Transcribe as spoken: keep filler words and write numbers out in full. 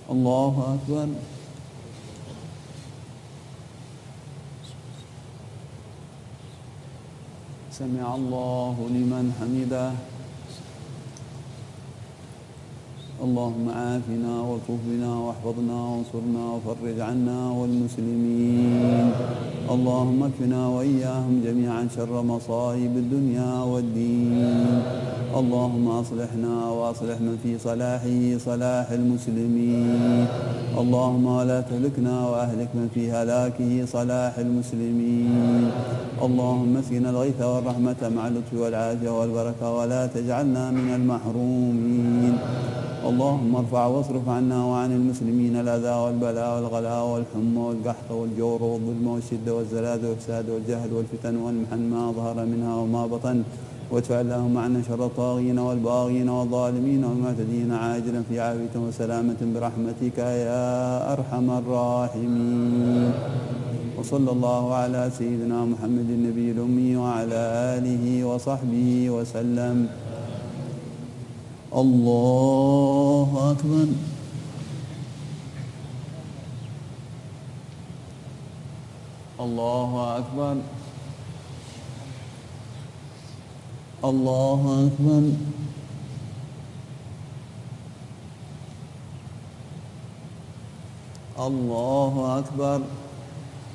الله أكبر. سمع الله لمن حمده. اللهم عافنا والطف بنا واحفظنا وانصرنا وفرج عنا والمسلمين. اللهم اكفنا وإياهم جميعا شر مصائب الدنيا والدين. اللهم أصلحنا وأصلح من في صلاحه صلاح المسلمين. اللهم ولا تهلكنا وأهلك من في هلاكه صلاح المسلمين. اللهم اسقنا الغيث والرحمة مع اللطف والعافية والبركة ولا تجعلنا من المحرومين. اللهم ارفع واصرف عنا وعن المسلمين الأذى والبلاء والغلاء والحمى والقحط والجور والظلم والشدة والزلازل والفساد والجهل والفتن والمحن ما ظهر منها وما بطن، وادفع اللهم عنا شر الطاغين والباغين والظالمين والمعتدين عاجلا في عافية وسلامة برحمتك يا أرحم الراحمين. وصلى الله على سيدنا محمد النبي الأمي وعلى آله وصحبه وسلم. الله أكبر. الله أكبر. الله أكبر. الله أكبر.